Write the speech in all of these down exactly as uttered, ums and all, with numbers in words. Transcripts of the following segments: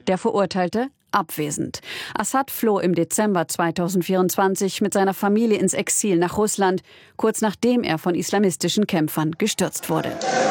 Der Verurteilte abwesend. Assad floh im Dezember zweitausendvierundzwanzig mit seiner Familie ins Exil nach Russland, kurz nachdem er von islamistischen Kämpfern gestürzt wurde.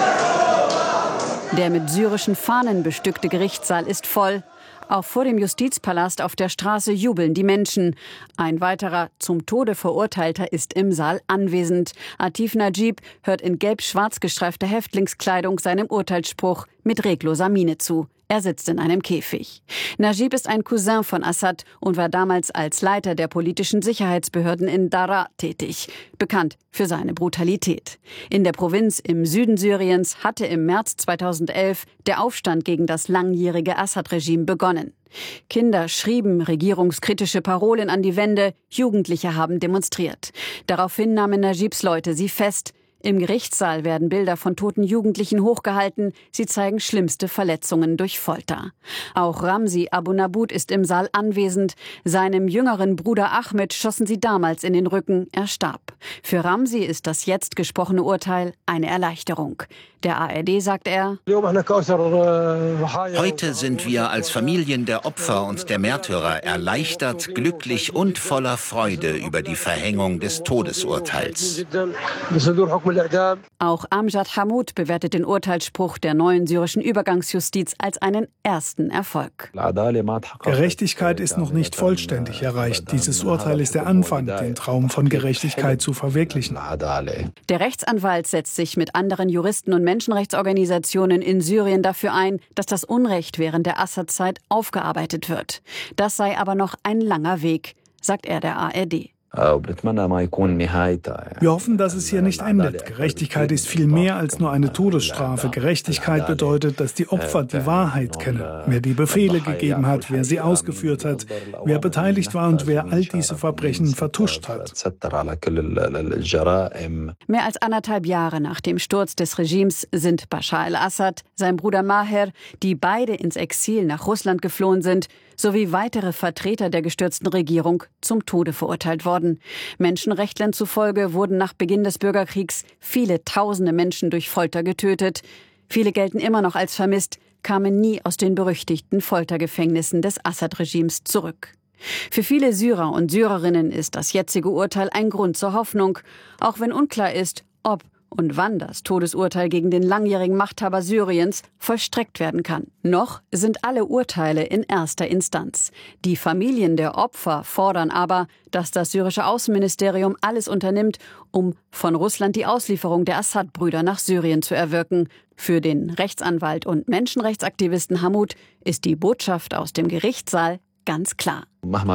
Der mit syrischen Fahnen bestückte Gerichtssaal ist voll. Auch vor dem Justizpalast auf der Straße jubeln die Menschen. Ein weiterer zum Tode Verurteilter ist im Saal anwesend. Atif Najib hört in gelb-schwarz gestreifter Häftlingskleidung seinem Urteilsspruch mit regloser Miene zu. Er sitzt in einem Käfig. Najib ist ein Cousin von Assad und war damals als Leiter der politischen Sicherheitsbehörden in Daraa tätig, bekannt für seine Brutalität. In der Provinz im Süden Syriens hatte im März zweitausendelf der Aufstand gegen das langjährige Assad-Regime begonnen. Kinder schrieben regierungskritische Parolen an die Wände, Jugendliche haben demonstriert. Daraufhin nahmen Najibs Leute sie fest. Im Gerichtssaal werden Bilder von toten Jugendlichen hochgehalten. Sie zeigen schlimmste Verletzungen durch Folter. Auch Ramzi Abu Nabud ist im Saal anwesend. Seinem jüngeren Bruder Ahmed schossen sie damals in den Rücken. Er starb. Für Ramzi ist das jetzt gesprochene Urteil eine Erleichterung. Der A R D sagt er: Heute sind wir als Familien der Opfer und der Märtyrer erleichtert, glücklich und voller Freude über die Verhängung des Todesurteils. Auch Amjad Hammoud bewertet den Urteilsspruch der neuen syrischen Übergangsjustiz als einen ersten Erfolg. Gerechtigkeit ist noch nicht vollständig erreicht. Dieses Urteil ist der Anfang, den Traum von Gerechtigkeit zu verwirklichen. Der Rechtsanwalt setzt sich mit anderen Juristen und Menschenrechtsorganisationen in Syrien dafür ein, dass das Unrecht während der Assad-Zeit aufgearbeitet wird. Das sei aber noch ein langer Weg, sagt er der A R D. Wir hoffen, dass es hier nicht endet. Gerechtigkeit ist viel mehr als nur eine Todesstrafe. Gerechtigkeit bedeutet, dass die Opfer die Wahrheit kennen. Wer die Befehle gegeben hat, wer sie ausgeführt hat, wer beteiligt war und wer all diese Verbrechen vertuscht hat. Mehr als anderthalb Jahre nach dem Sturz des Regimes sind Bashar al-Assad, sein Bruder Maher, die beide ins Exil nach Russland geflohen sind, sowie weitere Vertreter der gestürzten Regierung zum Tode verurteilt worden. Menschenrechtlern zufolge wurden nach Beginn des Bürgerkriegs viele tausende Menschen durch Folter getötet. Viele gelten immer noch als vermisst, kamen nie aus den berüchtigten Foltergefängnissen des Assad-Regimes zurück. Für viele Syrer und Syrerinnen ist das jetzige Urteil ein Grund zur Hoffnung, auch wenn unklar ist, ob und wann das Todesurteil gegen den langjährigen Machthaber Syriens vollstreckt werden kann. Noch sind alle Urteile in erster Instanz. Die Familien der Opfer fordern aber, dass das syrische Außenministerium alles unternimmt, um von Russland die Auslieferung der Assad-Brüder nach Syrien zu erwirken. Für den Rechtsanwalt und Menschenrechtsaktivisten Hammoud ist die Botschaft aus dem Gerichtssaal ganz klar.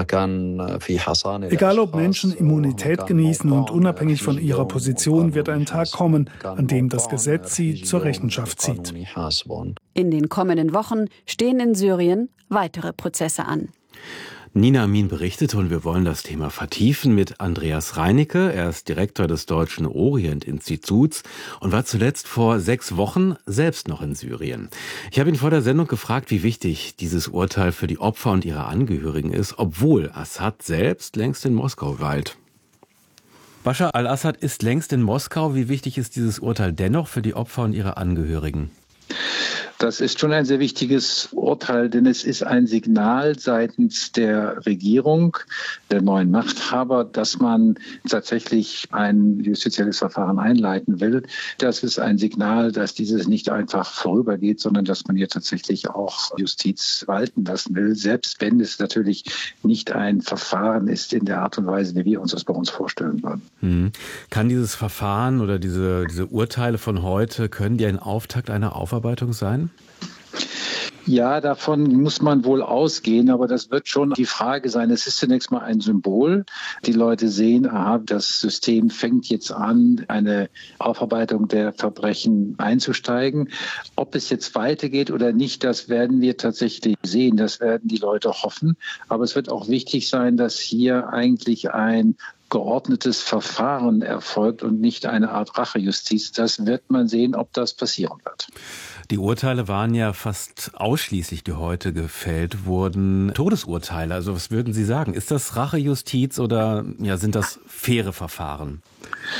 Egal ob Menschen Immunität genießen und unabhängig von ihrer Position wird ein Tag kommen, an dem das Gesetz sie zur Rechenschaft zieht. In den kommenden Wochen stehen in Syrien weitere Prozesse an. Nina Amin berichtete und wir wollen das Thema vertiefen mit Andreas Reinecke. Er ist Direktor des Deutschen Orient-Instituts und war zuletzt vor sechs Wochen selbst noch in Syrien. Ich habe ihn vor der Sendung gefragt, wie wichtig dieses Urteil für die Opfer und ihre Angehörigen ist, obwohl Assad selbst längst in Moskau weilt. Bashar al-Assad ist längst in Moskau. Wie wichtig ist dieses Urteil dennoch für die Opfer und ihre Angehörigen? Das ist schon ein sehr wichtiges Urteil, denn es ist ein Signal seitens der Regierung, der neuen Machthaber, dass man tatsächlich ein justizielles Verfahren einleiten will. Das ist ein Signal, dass dieses nicht einfach vorübergeht, sondern dass man hier tatsächlich auch Justiz walten lassen will, selbst wenn es natürlich nicht ein Verfahren ist in der Art und Weise, wie wir uns das bei uns vorstellen würden. Hm. Kann dieses Verfahren oder diese, diese Urteile von heute, können die ein Auftakt einer Aufarbeitung sein? Ja, davon muss man wohl ausgehen, aber das wird schon die Frage sein. Es ist zunächst mal ein Symbol. Die Leute sehen, aha, das System fängt jetzt an, eine Aufarbeitung der Verbrechen einzusteigen. Ob es jetzt weitergeht oder nicht, das werden wir tatsächlich sehen. Das werden die Leute hoffen. Aber es wird auch wichtig sein, dass hier eigentlich ein geordnetes Verfahren erfolgt und nicht eine Art Rachejustiz. Das wird man sehen, ob das passieren wird. Die Urteile waren ja fast ausschließlich, die heute gefällt wurden, Todesurteile. Also was würden Sie sagen? Ist das Rachejustiz oder ja, sind das faire Verfahren?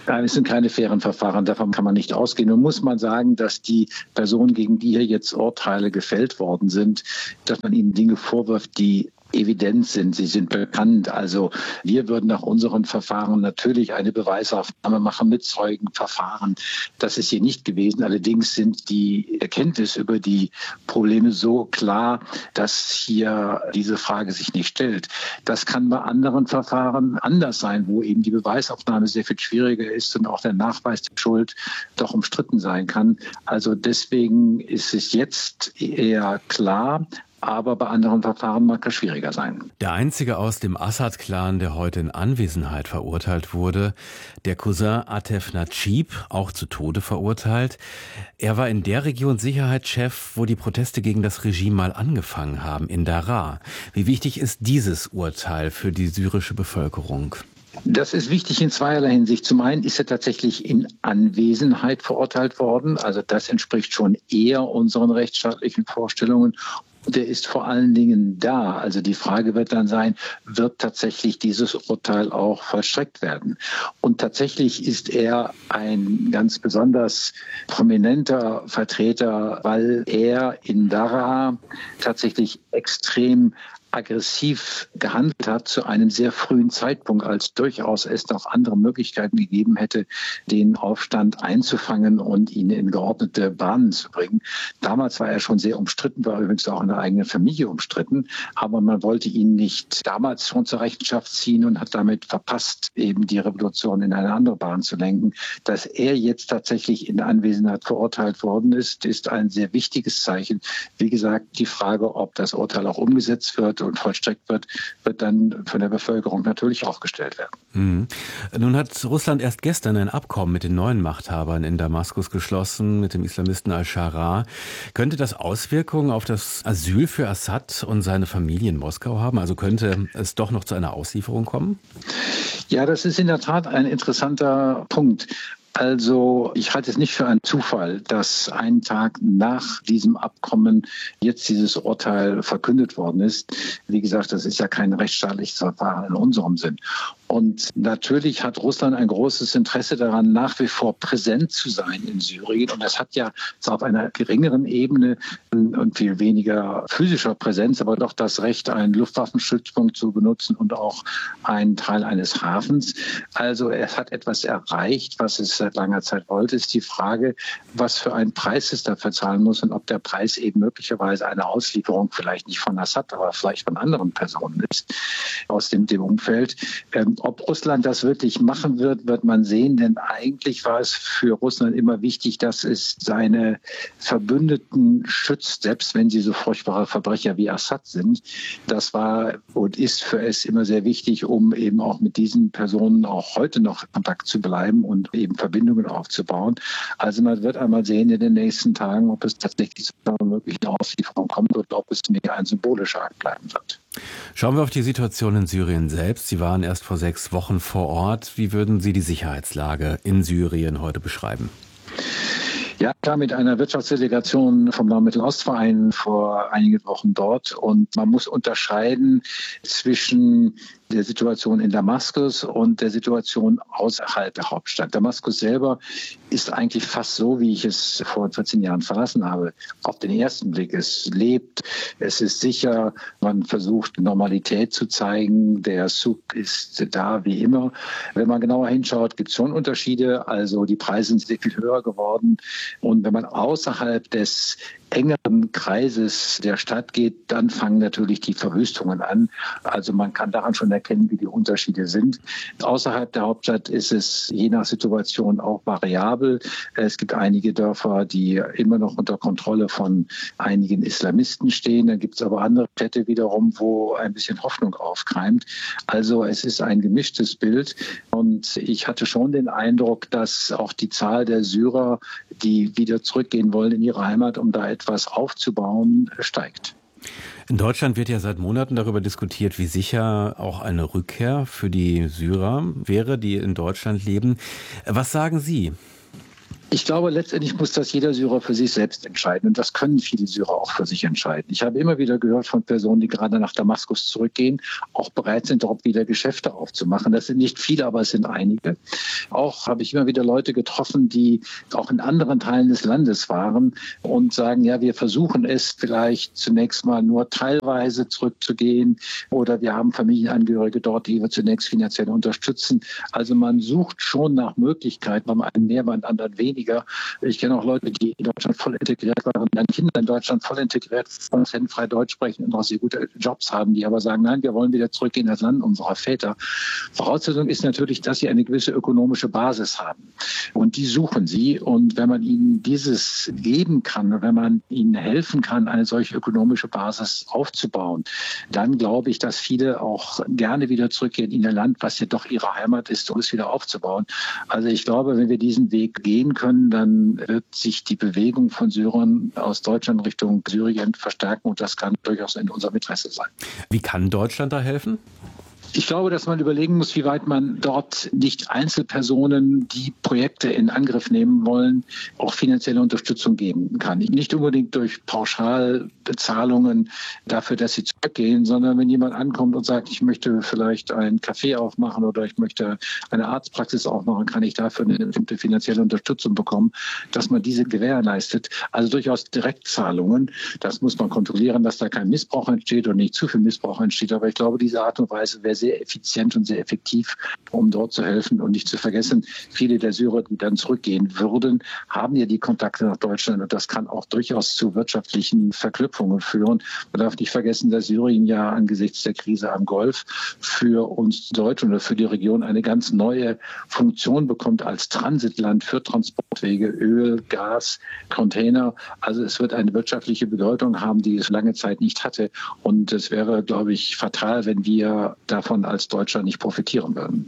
Nein, es sind keine fairen Verfahren, davon kann man nicht ausgehen. Nun muss man sagen, dass die Personen, gegen die hier jetzt Urteile gefällt worden sind, dass man ihnen Dinge vorwirft, die evident sind, sie sind bekannt. Also wir würden nach unseren Verfahren natürlich eine Beweisaufnahme machen mit Zeugenverfahren. Das ist hier nicht gewesen. Allerdings sind die Erkenntnisse über die Probleme so klar, dass hier diese Frage sich nicht stellt. Das kann bei anderen Verfahren anders sein, wo eben die Beweisaufnahme sehr viel schwieriger ist und auch der Nachweis der Schuld doch umstritten sein kann. Also deswegen ist es jetzt eher klar, aber bei anderen Verfahren mag es schwieriger sein. Der einzige aus dem Assad-Clan, der heute in Anwesenheit verurteilt wurde, der Cousin Atef Najib, auch zu Tode verurteilt. Er war in der Region Sicherheitschef, wo die Proteste gegen das Regime mal angefangen haben, in Daraa. Wie wichtig ist dieses Urteil für die syrische Bevölkerung? Das ist wichtig in zweierlei Hinsicht. Zum einen ist er tatsächlich in Anwesenheit verurteilt worden. Also das entspricht schon eher unseren rechtsstaatlichen Vorstellungen. Der ist vor allen Dingen da. Also die Frage wird dann sein, wird tatsächlich dieses Urteil auch vollstreckt werden? Und tatsächlich ist er ein ganz besonders prominenter Vertreter, weil er in Daraa tatsächlich extrem aggressiv gehandelt hat zu einem sehr frühen Zeitpunkt, als durchaus es noch andere Möglichkeiten gegeben hätte, den Aufstand einzufangen und ihn in geordnete Bahnen zu bringen. Damals war er schon sehr umstritten, war übrigens auch in der eigenen Familie umstritten, aber man wollte ihn nicht damals schon zur Rechenschaft ziehen und hat damit verpasst, eben die Revolution in eine andere Bahn zu lenken. Dass er jetzt tatsächlich in Anwesenheit verurteilt worden ist, ist ein sehr wichtiges Zeichen. Wie gesagt, die Frage, ob das Urteil auch umgesetzt wird und vollstreckt wird, wird dann von der Bevölkerung natürlich auch gestellt werden. Mhm. Nun hat Russland erst gestern ein Abkommen mit den neuen Machthabern in Damaskus geschlossen, mit dem Islamisten Al-Sharaa. Könnte das Auswirkungen auf das Asyl für Assad und seine Familie in Moskau haben? Also könnte es doch noch zu einer Auslieferung kommen? Ja, das ist in der Tat ein interessanter Punkt. Also ich halte es nicht für einen Zufall, dass einen Tag nach diesem Abkommen jetzt dieses Urteil verkündet worden ist. Wie gesagt, das ist ja kein rechtsstaatliches Verfahren in unserem Sinn. Und natürlich hat Russland ein großes Interesse daran, nach wie vor präsent zu sein in Syrien. Und das hat ja zwar auf einer geringeren Ebene und viel weniger physischer Präsenz, aber doch das Recht, einen Luftwaffenstützpunkt zu benutzen und auch einen Teil eines Hafens. Also es hat etwas erreicht, was es seit langer Zeit wollte. Ist die Frage, was für einen Preis es dafür zahlen muss und ob der Preis eben möglicherweise eine Auslieferung vielleicht nicht von Assad, aber vielleicht von anderen Personen ist aus dem, dem Umfeld. Ähm, ob Russland das wirklich machen wird, wird man sehen, denn eigentlich war es für Russland immer wichtig, dass es seine Verbündeten schützt, selbst wenn sie so furchtbare Verbrecher wie Assad sind. Das war und ist für es immer sehr wichtig, um eben auch mit diesen Personen auch heute noch in Kontakt zu bleiben und eben Verbindungen aufzubauen. Also man wird einmal sehen in den nächsten Tagen, ob es tatsächlich zu einer möglichen Auslieferung kommt oder ob es mehr ein symbolischer Akt bleiben wird. Schauen wir auf die Situation in Syrien selbst. Sie waren erst vor sechs Wochen vor Ort. Wie würden Sie die Sicherheitslage in Syrien heute beschreiben? Ja, klar, mit einer Wirtschaftsdelegation vom Nord-Mittelostverein vor einigen Wochen dort. Und man muss unterscheiden zwischen der Situation in Damaskus und der Situation außerhalb der Hauptstadt. Damaskus selber ist eigentlich fast so, wie ich es vor vierzehn Jahren verlassen habe. Auf den ersten Blick, es lebt, es ist sicher, man versucht Normalität zu zeigen, der Souk ist da wie immer. Wenn man genauer hinschaut, gibt es schon Unterschiede, also die Preise sind sehr viel höher geworden. Und wenn man außerhalb des engeren Kreises der Stadt geht, dann fangen natürlich die Verwüstungen an. Also man kann daran schon erkennen, wie die Unterschiede sind. Außerhalb der Hauptstadt ist es je nach Situation auch variabel. Es gibt einige Dörfer, die immer noch unter Kontrolle von einigen Islamisten stehen. Dann gibt es aber andere Städte wiederum, wo ein bisschen Hoffnung aufkeimt. Also es ist ein gemischtes Bild. Und ich hatte schon den Eindruck, dass auch die Zahl der Syrer, die wieder zurückgehen wollen in ihre Heimat, um da etwas aufzubauen, steigt. In Deutschland wird ja seit Monaten darüber diskutiert, wie sicher auch eine Rückkehr für die Syrer wäre, die in Deutschland leben. Was sagen Sie? Ich glaube, letztendlich muss das jeder Syrer für sich selbst entscheiden. Und das können viele Syrer auch für sich entscheiden. Ich habe immer wieder gehört von Personen, die gerade nach Damaskus zurückgehen, auch bereit sind, dort wieder Geschäfte aufzumachen. Das sind nicht viele, aber es sind einige. Auch habe ich immer wieder Leute getroffen, die auch in anderen Teilen des Landes waren und sagen, ja, wir versuchen es vielleicht zunächst mal nur teilweise zurückzugehen oder wir haben Familienangehörige dort, die wir zunächst finanziell unterstützen. Also man sucht schon nach Möglichkeiten, beim einen mehr, beim anderen weniger. Ich kenne auch Leute, die in Deutschland voll integriert waren, deren Kinder in Deutschland voll integriert, frei Deutsch sprechen und auch sehr gute Jobs haben, die aber sagen, nein, wir wollen wieder zurück in das Land unserer Väter. Voraussetzung ist natürlich, dass sie eine gewisse ökonomische Basis haben. Und die suchen sie. Und wenn man ihnen dieses geben kann, wenn man ihnen helfen kann, eine solche ökonomische Basis aufzubauen, dann glaube ich, dass viele auch gerne wieder zurückgehen in ihr Land, was ja doch ihre Heimat ist, um es wieder aufzubauen. Also ich glaube, wenn wir diesen Weg gehen können, dann wird sich die Bewegung von Syrern aus Deutschland Richtung Syrien verstärken und das kann durchaus in unserem Interesse sein. Wie kann Deutschland da helfen? Ich glaube, dass man überlegen muss, wie weit man dort nicht Einzelpersonen, die Projekte in Angriff nehmen wollen, auch finanzielle Unterstützung geben kann. Nicht unbedingt durch Pauschalbezahlungen dafür, dass sie zurückgehen, sondern wenn jemand ankommt und sagt, ich möchte vielleicht ein Café aufmachen oder ich möchte eine Arztpraxis aufmachen, kann ich dafür eine bestimmte finanzielle Unterstützung bekommen, dass man diese gewährleistet. Also durchaus Direktzahlungen. Das muss man kontrollieren, dass da kein Missbrauch entsteht und nicht zu viel Missbrauch entsteht. Aber ich glaube, diese Art und Weise wäre sehr effizient und sehr effektiv, um dort zu helfen. Und nicht zu vergessen, viele der Syrer, die dann zurückgehen würden, haben ja die Kontakte nach Deutschland und das kann auch durchaus zu wirtschaftlichen Verknüpfungen führen. Man darf nicht vergessen, dass Syrien ja angesichts der Krise am Golf für uns Deutsche oder für die Region eine ganz neue Funktion bekommt als Transitland für Transportwege, Öl, Gas, Container. Also es wird eine wirtschaftliche Bedeutung haben, die es lange Zeit nicht hatte. Und es wäre, glaube ich, fatal, wenn wir davon als Deutschland nicht profitieren würden.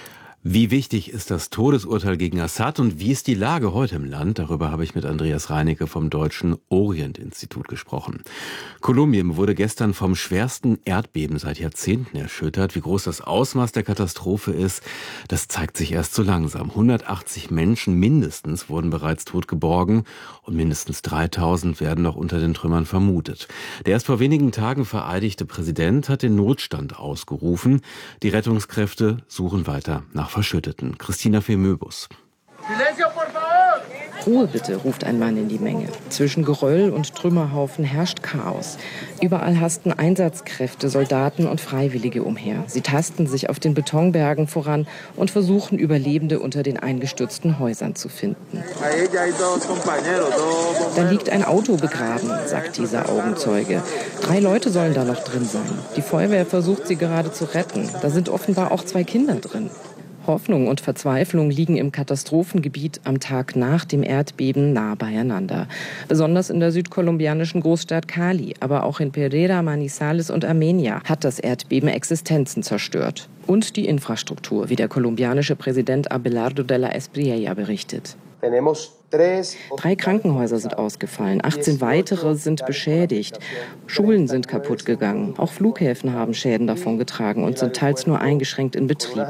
Wie wichtig ist das Todesurteil gegen Assad und wie ist die Lage heute im Land? Darüber habe ich mit Andreas Reinecke vom Deutschen Orient-Institut gesprochen. Kolumbien wurde gestern vom schwersten Erdbeben seit Jahrzehnten erschüttert. Wie groß das Ausmaß der Katastrophe ist, das zeigt sich erst so langsam. hundertachtzig Menschen mindestens wurden bereits tot geborgen und mindestens dreitausend werden noch unter den Trümmern vermutet. Der erst vor wenigen Tagen vereidigte Präsident hat den Notstand ausgerufen. Die Rettungskräfte suchen weiter nach Verschütteten. Christina Femöbus. Ruhe bitte, ruft ein Mann in die Menge. Zwischen Geröll und Trümmerhaufen herrscht Chaos. Überall hasten Einsatzkräfte, Soldaten und Freiwillige umher. Sie tasten sich auf den Betonbergen voran und versuchen, Überlebende unter den eingestürzten Häusern zu finden. Da liegt ein Auto begraben, sagt dieser Augenzeuge. Drei Leute sollen da noch drin sein. Die Feuerwehr versucht, sie gerade zu retten. Da sind offenbar auch zwei Kinder drin. Hoffnung und Verzweiflung liegen im Katastrophengebiet am Tag nach dem Erdbeben nah beieinander. Besonders in der südkolumbianischen Großstadt Cali, aber auch in Pereira, Manizales und Armenia hat das Erdbeben Existenzen zerstört. Und die Infrastruktur, wie der kolumbianische Präsident Abelardo de la Espriella berichtet. Drei Krankenhäuser sind ausgefallen, achtzehn weitere sind beschädigt. Schulen sind kaputt gegangen. Auch Flughäfen haben Schäden davongetragen und sind teils nur eingeschränkt in Betrieb.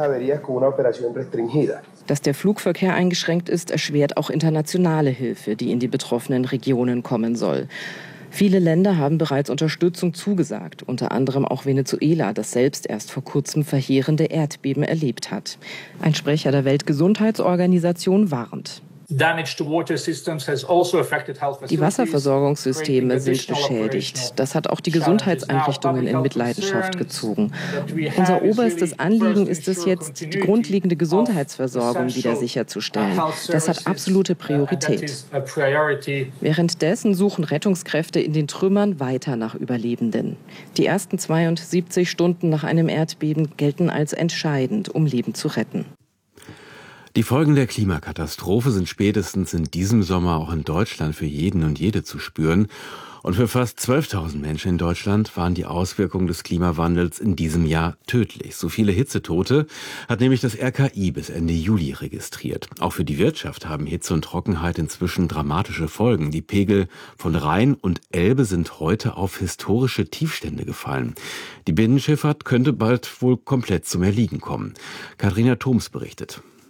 Dass der Flugverkehr eingeschränkt ist, erschwert auch internationale Hilfe, die in die betroffenen Regionen kommen soll. Viele Länder haben bereits Unterstützung zugesagt, unter anderem auch Venezuela, das selbst erst vor kurzem verheerende Erdbeben erlebt hat. Ein Sprecher der Weltgesundheitsorganisation warnt. Die Wasserversorgungssysteme sind beschädigt. Das hat auch die Gesundheitseinrichtungen in Mitleidenschaft gezogen. Unser oberstes Anliegen ist es jetzt, die grundlegende Gesundheitsversorgung wieder sicherzustellen. Das hat absolute Priorität. Währenddessen suchen Rettungskräfte in den Trümmern weiter nach Überlebenden. Die ersten zweiundsiebzig Stunden nach einem Erdbeben gelten als entscheidend, um Leben zu retten. Die Folgen der Klimakatastrophe sind spätestens in diesem Sommer auch in Deutschland für jeden und jede zu spüren. Und für fast zwölftausend Menschen in Deutschland waren die Auswirkungen des Klimawandels in diesem Jahr tödlich. So viele Hitzetote hat nämlich das R K I bis Ende Juli registriert. Auch für die Wirtschaft haben Hitze und Trockenheit inzwischen dramatische Folgen. Die Pegel von Rhein und Elbe sind heute auf historische Tiefstände gefallen. Die Binnenschifffahrt könnte bald wohl komplett zum Erliegen kommen. Katharina Thoms berichtet.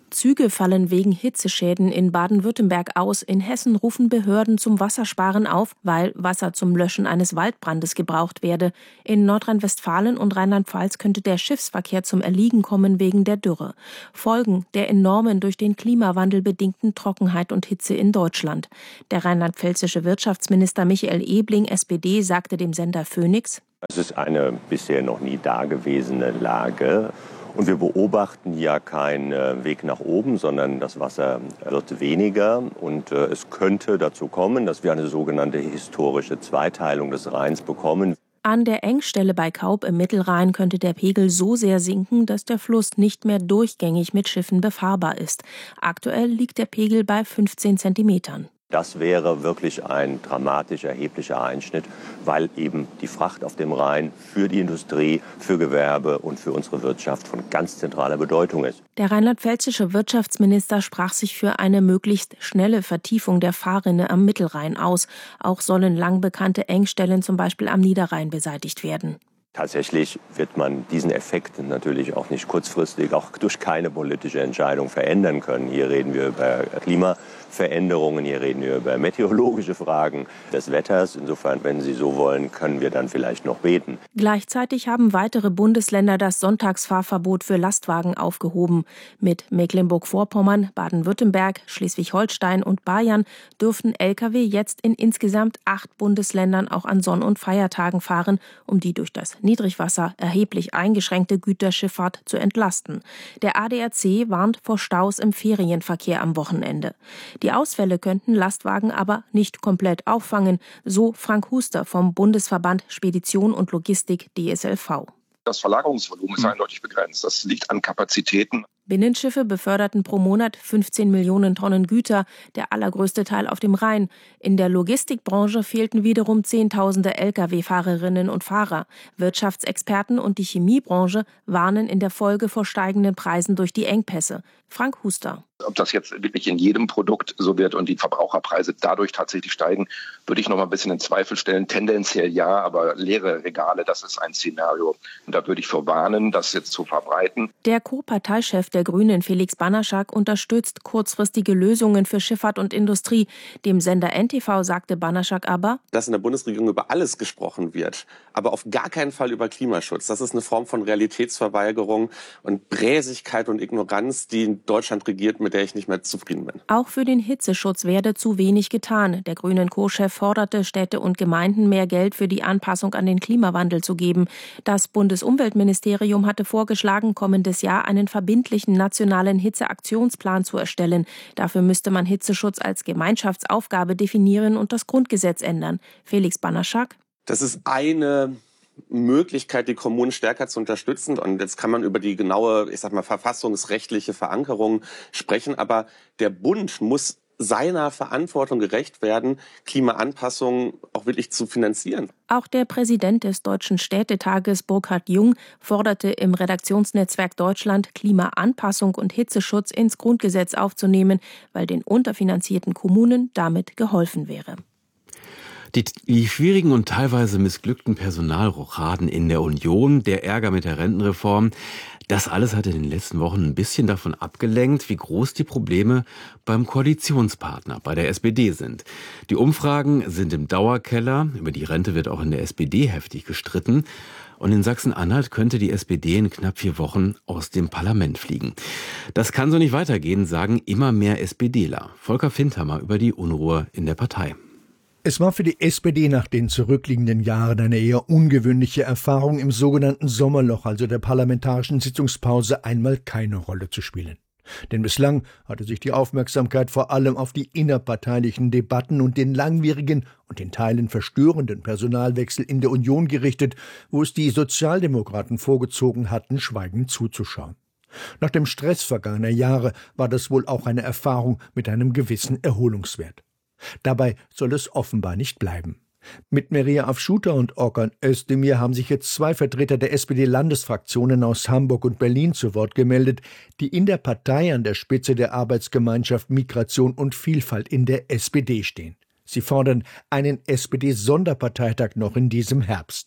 Züge fallen wegen Hitzeschäden in Baden-Württemberg aus. In Hessen rufen Behörden zum Wassersparen auf, weil Wasser zum Löschen eines Waldbrandes gebraucht werde. In Nordrhein-Westfalen und Rheinland-Pfalz könnte der Schiffsverkehr zum Erliegen kommen wegen der Dürre. Folgen der enormen, durch den Klimawandel bedingten Trockenheit und Hitze in Deutschland. Der rheinland-pfälzische Wirtschaftsminister Michael Ebling, S P D, sagte dem Sender Phoenix: Es ist eine bisher noch nie dagewesene Lage. Und wir beobachten ja keinen Weg nach oben, sondern das Wasser wird weniger. Und äh, es könnte dazu kommen, dass wir eine sogenannte historische Zweiteilung des Rheins bekommen. An der Engstelle bei Kaub im Mittelrhein könnte der Pegel so sehr sinken, dass der Fluss nicht mehr durchgängig mit Schiffen befahrbar ist. Aktuell liegt der Pegel bei fünfzehn Zentimetern. Das wäre wirklich ein dramatisch erheblicher Einschnitt, weil eben die Fracht auf dem Rhein für die Industrie, für Gewerbe und für unsere Wirtschaft von ganz zentraler Bedeutung ist. Der rheinland-pfälzische Wirtschaftsminister sprach sich für eine möglichst schnelle Vertiefung der Fahrrinne am Mittelrhein aus. Auch sollen lang bekannte Engstellen zum Beispiel am Niederrhein beseitigt werden. Tatsächlich wird man diesen Effekt natürlich auch nicht kurzfristig, auch durch keine politische Entscheidung verändern können. Hier reden wir über Klimaveränderungen, hier reden wir über meteorologische Fragen des Wetters. Insofern, wenn Sie so wollen, können wir dann vielleicht noch beten. Gleichzeitig haben weitere Bundesländer das Sonntagsfahrverbot für Lastwagen aufgehoben. Mit Mecklenburg-Vorpommern, Baden-Württemberg, Schleswig-Holstein und Bayern dürfen L K W jetzt in insgesamt acht Bundesländern auch an Sonn- und Feiertagen fahren, um die durch das Niedrigwasser erheblich eingeschränkte Güterschifffahrt zu entlasten. Der A D A C warnt vor Staus im Ferienverkehr am Wochenende. Die Ausfälle könnten Lastwagen aber nicht komplett auffangen, so Frank Huster vom Bundesverband Spedition und Logistik D S L V. Das Verlagerungsvolumen ist eindeutig begrenzt. Das liegt an Kapazitäten. Binnenschiffe beförderten pro Monat fünfzehn Millionen Tonnen Güter, der allergrößte Teil auf dem Rhein. In der Logistikbranche fehlten wiederum Zehntausende L K W-Fahrerinnen und Fahrer. Wirtschaftsexperten und die Chemiebranche warnen in der Folge vor steigenden Preisen durch die Engpässe. Frank Huster. Ob das jetzt wirklich in jedem Produkt so wird und die Verbraucherpreise dadurch tatsächlich steigen, würde ich noch mal ein bisschen in Zweifel stellen. Tendenziell ja, aber leere Regale, das ist ein Szenario. Und da würde ich vor warnen, das jetzt zu verbreiten. Der Co-Parteichef der Grünen, Felix Banaschak, unterstützt kurzfristige Lösungen für Schifffahrt und Industrie. Dem Sender N T V sagte Banaschak aber, dass in der Bundesregierung über alles gesprochen wird, aber auf gar keinen Fall über Klimaschutz. Das ist eine Form von Realitätsverweigerung und Bräsigkeit und Ignoranz, die in Deutschland regiert, mit der ich nicht mehr zufrieden bin. Auch für den Hitzeschutz werde zu wenig getan. Der Grünen Co-Chef forderte, Städte und Gemeinden mehr Geld für die Anpassung an den Klimawandel zu geben. Das Bundesumweltministerium hatte vorgeschlagen, kommendes Jahr einen verbindlichen nationalen Hitzeaktionsplan zu erstellen. Dafür müsste man Hitzeschutz als Gemeinschaftsaufgabe definieren und das Grundgesetz ändern. Felix Banaschak. Das ist eine Möglichkeit, die Kommunen stärker zu unterstützen. Und jetzt kann man über die genaue, ich sag mal, verfassungsrechtliche Verankerung sprechen. Aber der Bund muss seiner Verantwortung gerecht werden, Klimaanpassungen auch wirklich zu finanzieren. Auch der Präsident des Deutschen Städtetages, Burkhard Jung, forderte im Redaktionsnetzwerk Deutschland, Klimaanpassung und Hitzeschutz ins Grundgesetz aufzunehmen, weil den unterfinanzierten Kommunen damit geholfen wäre. Die, die schwierigen und teilweise missglückten Personalrochaden in der Union, der Ärger mit der Rentenreform, das alles hat in den letzten Wochen ein bisschen davon abgelenkt, wie groß die Probleme beim Koalitionspartner, bei der S P D sind. Die Umfragen sind im Dauerkeller, über die Rente wird auch in der S P D heftig gestritten. Und in Sachsen-Anhalt könnte die S P D in knapp vier Wochen aus dem Parlament fliegen. Das kann so nicht weitergehen, sagen immer mehr SPDler. Volker Findhammer über die Unruhe in der Partei. Es war für die S P D nach den zurückliegenden Jahren eine eher ungewöhnliche Erfahrung, im sogenannten Sommerloch, also der parlamentarischen Sitzungspause, einmal keine Rolle zu spielen. Denn bislang hatte sich die Aufmerksamkeit vor allem auf die innerparteilichen Debatten und den langwierigen und in Teilen verstörenden Personalwechsel in der Union gerichtet, wo es die Sozialdemokraten vorgezogen hatten, schweigend zuzuschauen. Nach dem Stress vergangener Jahre war das wohl auch eine Erfahrung mit einem gewissen Erholungswert. Dabei soll es offenbar nicht bleiben. Mit Maria Afschuta und Orkan Özdemir haben sich jetzt zwei Vertreter der S P D-Landesfraktionen aus Hamburg und Berlin zu Wort gemeldet, die in der Partei an der Spitze der Arbeitsgemeinschaft Migration und Vielfalt in der S P D stehen. Sie fordern einen S P D-Sonderparteitag noch in diesem Herbst.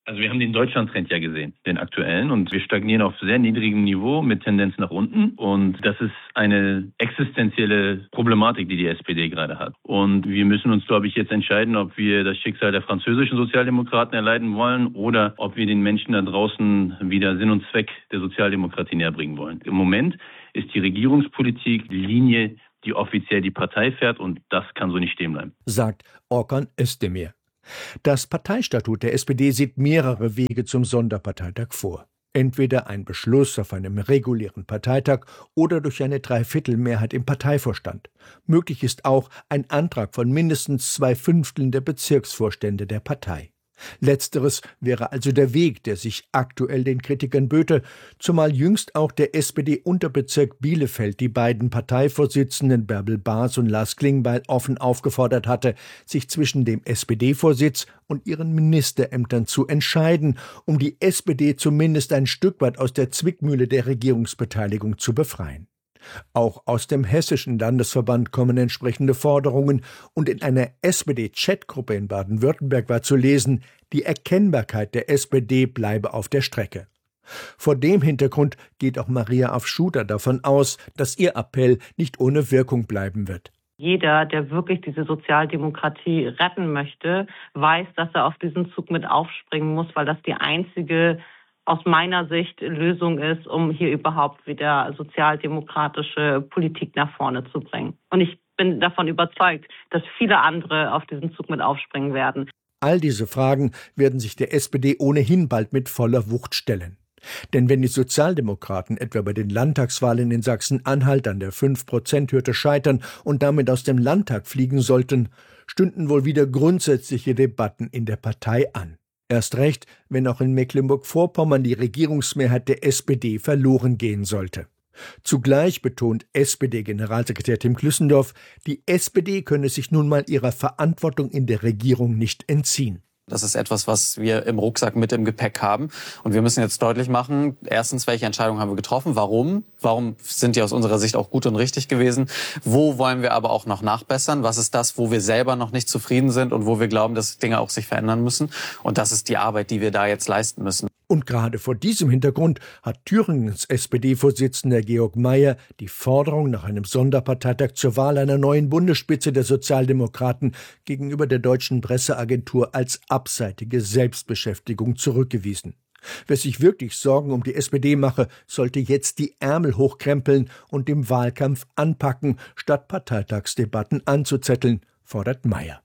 Also wir haben den Deutschland-Trend ja gesehen, den aktuellen, und wir stagnieren auf sehr niedrigem Niveau mit Tendenz nach unten, und das ist eine existenzielle Problematik, die die S P D gerade hat. Und wir müssen uns, glaube ich, jetzt entscheiden, ob wir das Schicksal der französischen Sozialdemokraten erleiden wollen oder ob wir den Menschen da draußen wieder Sinn und Zweck der Sozialdemokratie näherbringen wollen. Im Moment ist die Regierungspolitik die Linie, die offiziell die Partei fährt, und das kann so nicht stehen bleiben, sagt Orkan Özdemir. Das Parteistatut der S P D sieht mehrere Wege zum Sonderparteitag vor. Entweder ein Beschluss auf einem regulären Parteitag oder durch eine Dreiviertelmehrheit im Parteivorstand. Möglich ist auch ein Antrag von mindestens zwei Fünfteln der Bezirksvorstände der Partei. Letzteres wäre also der Weg, der sich aktuell den Kritikern böte, zumal jüngst auch der S P D-Unterbezirk Bielefeld die beiden Parteivorsitzenden Bärbel Baas und Lars Klingbeil offen aufgefordert hatte, sich zwischen dem S P D-Vorsitz und ihren Ministerämtern zu entscheiden, um die S P D zumindest ein Stück weit aus der Zwickmühle der Regierungsbeteiligung zu befreien. Auch aus dem hessischen Landesverband kommen entsprechende Forderungen, und in einer S P D-Chatgruppe in Baden-Württemberg war zu lesen, die Erkennbarkeit der S P D bleibe auf der Strecke. Vor dem Hintergrund geht auch Maria Afschuder davon aus, dass ihr Appell nicht ohne Wirkung bleiben wird. Jeder, der wirklich diese Sozialdemokratie retten möchte, weiß, dass er auf diesen Zug mit aufspringen muss, weil das die einzige aus meiner Sicht Lösung ist, um hier überhaupt wieder sozialdemokratische Politik nach vorne zu bringen. Und ich bin davon überzeugt, dass viele andere auf diesen Zug mit aufspringen werden. All diese Fragen werden sich der S P D ohnehin bald mit voller Wucht stellen. Denn wenn die Sozialdemokraten etwa bei den Landtagswahlen in Sachsen-Anhalt an der fünf Prozent Hürde scheitern und damit aus dem Landtag fliegen sollten, stünden wohl wieder grundsätzliche Debatten in der Partei an. Erst recht, wenn auch in Mecklenburg-Vorpommern die Regierungsmehrheit der S P D verloren gehen sollte. Zugleich betont S P D-Generalsekretär Tim Klüssendorf, die S P D könne sich nun mal ihrer Verantwortung in der Regierung nicht entziehen. Das ist etwas, was wir im Rucksack mit im Gepäck haben. Und wir müssen jetzt deutlich machen, erstens, welche Entscheidungen haben wir getroffen? Warum? Warum sind die aus unserer Sicht auch gut und richtig gewesen? Wo wollen wir aber auch noch nachbessern? Was ist das, wo wir selber noch nicht zufrieden sind und wo wir glauben, dass Dinge auch sich verändern müssen? Und das ist die Arbeit, die wir da jetzt leisten müssen. Und gerade vor diesem Hintergrund hat Thüringens S P D-Vorsitzender Georg Mayer die Forderung nach einem Sonderparteitag zur Wahl einer neuen Bundesspitze der Sozialdemokraten gegenüber der deutschen Presseagentur als abseitige Selbstbeschäftigung zurückgewiesen. Wer sich wirklich Sorgen um die S P D mache, sollte jetzt die Ärmel hochkrempeln und dem Wahlkampf anpacken, statt Parteitagsdebatten anzuzetteln, fordert Mayer.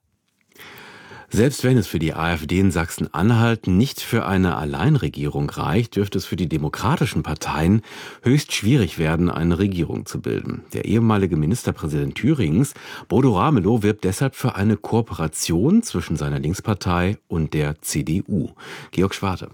Selbst wenn es für die AfD in Sachsen-Anhalt nicht für eine Alleinregierung reicht, dürfte es für die demokratischen Parteien höchst schwierig werden, eine Regierung zu bilden. Der ehemalige Ministerpräsident Thüringens, Bodo Ramelow, wirbt deshalb für eine Kooperation zwischen seiner Linkspartei und der C D U. Georg Schwarte.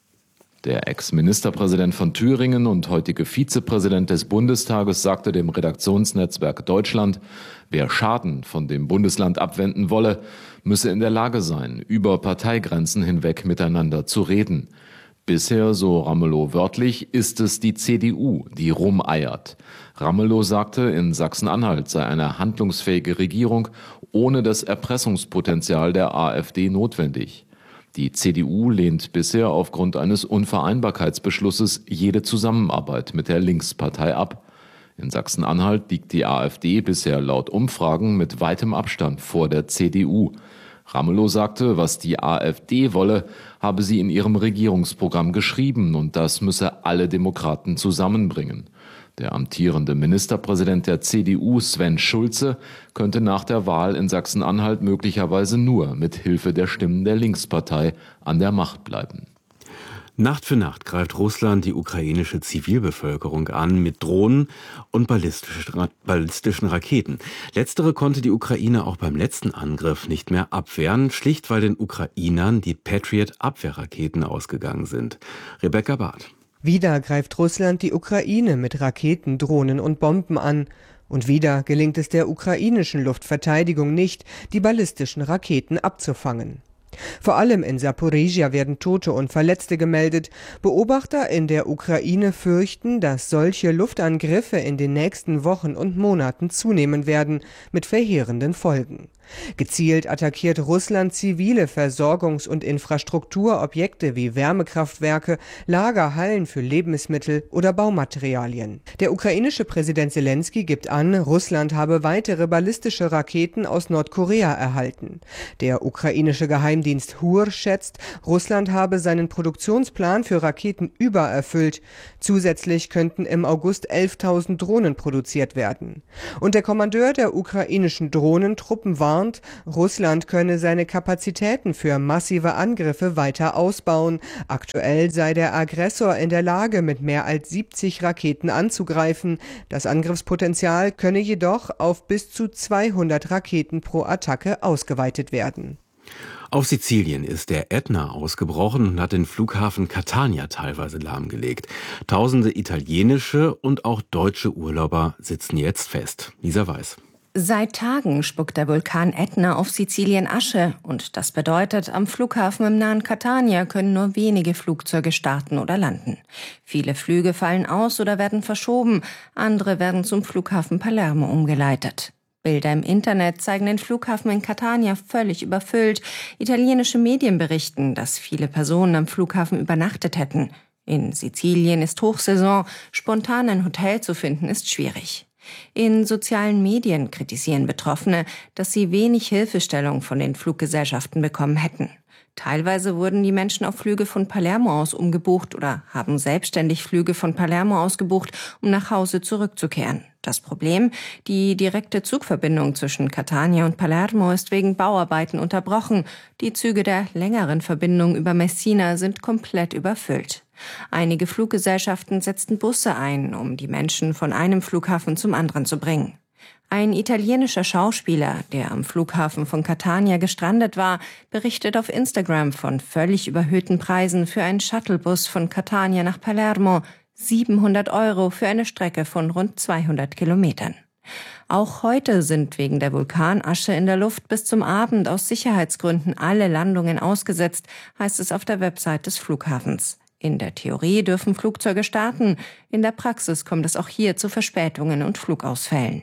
Der Ex-Ministerpräsident von Thüringen und heutige Vizepräsident des Bundestages sagte dem Redaktionsnetzwerk Deutschland, wer Schaden von dem Bundesland abwenden wolle, müsse in der Lage sein, über Parteigrenzen hinweg miteinander zu reden. Bisher, so Ramelow wörtlich, ist es die C D U, die rumeiert. Ramelow sagte, in Sachsen-Anhalt sei eine handlungsfähige Regierung ohne das Erpressungspotenzial der AfD notwendig. Die C D U lehnt bisher aufgrund eines Unvereinbarkeitsbeschlusses jede Zusammenarbeit mit der Linkspartei ab. In Sachsen-Anhalt liegt die AfD bisher laut Umfragen mit weitem Abstand vor der C D U. Ramelow sagte, was die AfD wolle, habe sie in ihrem Regierungsprogramm geschrieben und das müsse alle Demokraten zusammenbringen. Der amtierende Ministerpräsident der C D U, Sven Schulze, könnte nach der Wahl in Sachsen-Anhalt möglicherweise nur mit Hilfe der Stimmen der Linkspartei an der Macht bleiben. Nacht für Nacht greift Russland die ukrainische Zivilbevölkerung an mit Drohnen und ballistischen Raketen. Letztere konnte die Ukraine auch beim letzten Angriff nicht mehr abwehren, schlicht weil den Ukrainern die Patriot-Abwehrraketen ausgegangen sind. Rebecca Barth. Wieder greift Russland die Ukraine mit Raketen, Drohnen und Bomben an. Und wieder gelingt es der ukrainischen Luftverteidigung nicht, die ballistischen Raketen abzufangen. Vor allem in Saporizhia werden Tote und Verletzte gemeldet. Beobachter in der Ukraine fürchten, dass solche Luftangriffe in den nächsten Wochen und Monaten zunehmen werden, mit verheerenden Folgen. Gezielt attackiert Russland zivile Versorgungs- und Infrastrukturobjekte wie Wärmekraftwerke, Lagerhallen für Lebensmittel oder Baumaterialien. Der ukrainische Präsident Selenskyj gibt an, Russland habe weitere ballistische Raketen aus Nordkorea erhalten. Der ukrainische Geheimdienst H U R schätzt, Russland habe seinen Produktionsplan für Raketen übererfüllt. Zusätzlich könnten im August elftausend Drohnen produziert werden. Und der Kommandeur der ukrainischen Drohnentruppen warnt, Russland könne seine Kapazitäten für massive Angriffe weiter ausbauen. Aktuell sei der Aggressor in der Lage, mit mehr als siebzig Raketen anzugreifen. Das Angriffspotenzial könne jedoch auf bis zu zweihundert Raketen pro Attacke ausgeweitet werden. Auf Sizilien ist der Ätna ausgebrochen und hat den Flughafen Catania teilweise lahmgelegt. Tausende italienische und auch deutsche Urlauber sitzen jetzt fest. Lisa Weiß. Seit Tagen spuckt der Vulkan Ätna auf Sizilien Asche und das bedeutet, am Flughafen im nahen Catania können nur wenige Flugzeuge starten oder landen. Viele Flüge fallen aus oder werden verschoben, andere werden zum Flughafen Palermo umgeleitet. Bilder im Internet zeigen den Flughafen in Catania völlig überfüllt. Italienische Medien berichten, dass viele Personen am Flughafen übernachtet hätten. In Sizilien ist Hochsaison, spontan ein Hotel zu finden ist schwierig. In sozialen Medien kritisieren Betroffene, dass sie wenig Hilfestellung von den Fluggesellschaften bekommen hätten. Teilweise wurden die Menschen auf Flüge von Palermo aus umgebucht oder haben selbstständig Flüge von Palermo aus gebucht, um nach Hause zurückzukehren. Das Problem: Die direkte Zugverbindung zwischen Catania und Palermo ist wegen Bauarbeiten unterbrochen. Die Züge der längeren Verbindung über Messina sind komplett überfüllt. Einige Fluggesellschaften setzten Busse ein, um die Menschen von einem Flughafen zum anderen zu bringen. Ein italienischer Schauspieler, der am Flughafen von Catania gestrandet war, berichtet auf Instagram von völlig überhöhten Preisen für einen Shuttlebus von Catania nach Palermo, siebenhundert Euro für eine Strecke von rund zweihundert Kilometern. Auch heute sind wegen der Vulkanasche in der Luft bis zum Abend aus Sicherheitsgründen alle Landungen ausgesetzt, heißt es auf der Website des Flughafens. In der Theorie dürfen Flugzeuge starten, in der Praxis kommt es auch hier zu Verspätungen und Flugausfällen.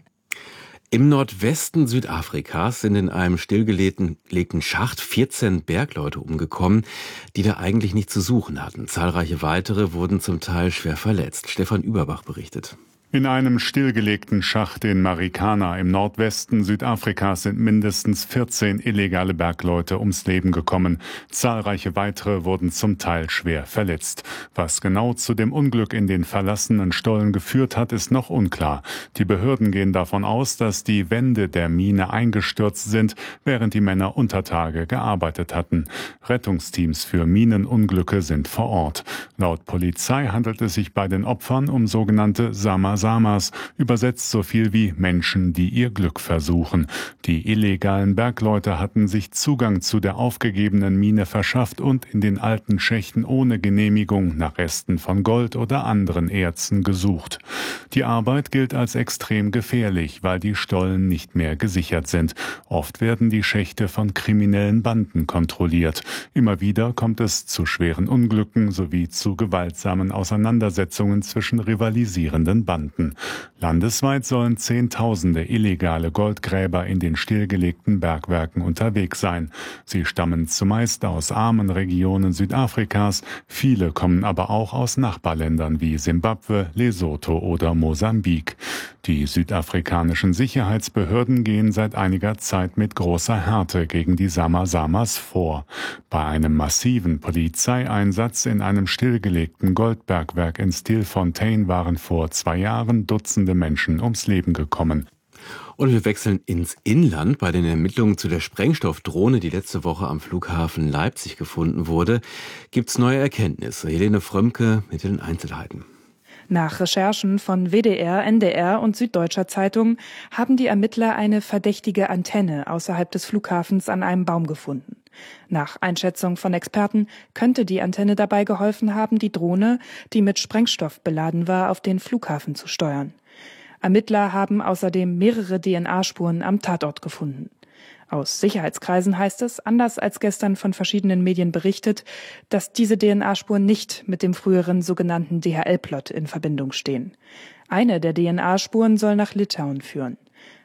Im Nordwesten Südafrikas sind in einem stillgelegten Schacht vierzehn Bergleute umgekommen, die da eigentlich nichts zu suchen hatten. Zahlreiche weitere wurden zum Teil schwer verletzt. Stefan Überbach berichtet. In einem stillgelegten Schacht in Marikana im Nordwesten Südafrikas sind mindestens vierzehn illegale Bergleute ums Leben gekommen. Zahlreiche weitere wurden zum Teil schwer verletzt. Was genau zu dem Unglück in den verlassenen Stollen geführt hat, ist noch unklar. Die Behörden gehen davon aus, dass die Wände der Mine eingestürzt sind, während die Männer unter Tage gearbeitet hatten. Rettungsteams für Minenunglücke sind vor Ort. Laut Polizei handelt es sich bei den Opfern um sogenannte Sama Samas, übersetzt so viel wie Menschen, die ihr Glück versuchen. Die illegalen Bergleute hatten sich Zugang zu der aufgegebenen Mine verschafft und in den alten Schächten ohne Genehmigung nach Resten von Gold oder anderen Erzen gesucht. Die Arbeit gilt als extrem gefährlich, weil die Stollen nicht mehr gesichert sind. Oft werden die Schächte von kriminellen Banden kontrolliert. Immer wieder kommt es zu schweren Unglücken sowie zu gewaltsamen Auseinandersetzungen zwischen rivalisierenden Banden. Landesweit sollen Zehntausende illegale Goldgräber in den stillgelegten Bergwerken unterwegs sein. Sie stammen zumeist aus armen Regionen Südafrikas, viele kommen aber auch aus Nachbarländern wie Simbabwe, Lesotho oder Mosambik. Die südafrikanischen Sicherheitsbehörden gehen seit einiger Zeit mit großer Härte gegen die Sama-Samas vor. Bei einem massiven Polizeieinsatz in einem stillgelegten Goldbergwerk in Stilfontein waren vor zwei Jahren Dutzende Menschen ums Leben gekommen. Und wir wechseln ins Inland. Bei den Ermittlungen zu der Sprengstoffdrohne, die letzte Woche am Flughafen Leipzig gefunden wurde, gibt es neue Erkenntnisse. Helene Frömmke mit den Einzelheiten. Nach Recherchen von W D R, N D R und Süddeutscher Zeitung haben die Ermittler eine verdächtige Antenne außerhalb des Flughafens an einem Baum gefunden. Nach Einschätzung von Experten könnte die Antenne dabei geholfen haben, die Drohne, die mit Sprengstoff beladen war, auf den Flughafen zu steuern. Ermittler haben außerdem mehrere D N A-Spuren am Tatort gefunden. Aus Sicherheitskreisen heißt es, anders als gestern von verschiedenen Medien berichtet, dass diese D N A-Spuren nicht mit dem früheren sogenannten D H L-Plot in Verbindung stehen. Eine der D N A-Spuren soll nach Litauen führen.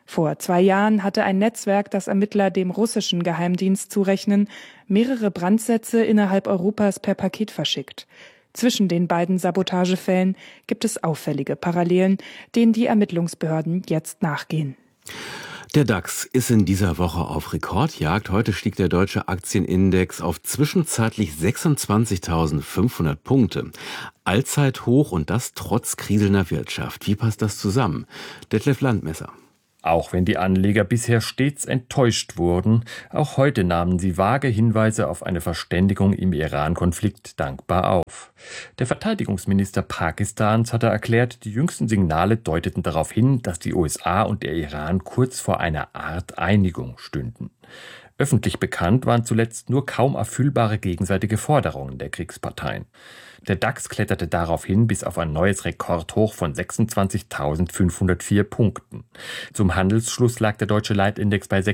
Vor zwei Jahren hatte ein Netzwerk, das Ermittler dem russischen Geheimdienst zurechnen, mehrere Brandsätze innerhalb Europas per Paket verschickt. Zwischen den beiden Sabotagefällen gibt es auffällige Parallelen, denen die Ermittlungsbehörden jetzt nachgehen. Der DAX ist in dieser Woche auf Rekordjagd. Heute stieg der deutsche Aktienindex auf zwischenzeitlich sechsundzwanzigtausendfünfhundert Punkte. Allzeithoch und das trotz kriselnder Wirtschaft. Wie passt das zusammen? Detlef Landmesser. Auch wenn die Anleger bisher stets enttäuscht wurden, auch heute nahmen sie vage Hinweise auf eine Verständigung im Iran-Konflikt dankbar auf. Der Verteidigungsminister Pakistans hatte erklärt, die jüngsten Signale deuteten darauf hin, dass die U S A und der Iran kurz vor einer Art Einigung stünden. Öffentlich bekannt waren zuletzt nur kaum erfüllbare gegenseitige Forderungen der Kriegsparteien. Der DAX kletterte daraufhin bis auf ein neues Rekordhoch von sechsundzwanzigtausendfünfhundertvier Punkten. Zum Handelsschluss lag der deutsche Leitindex bei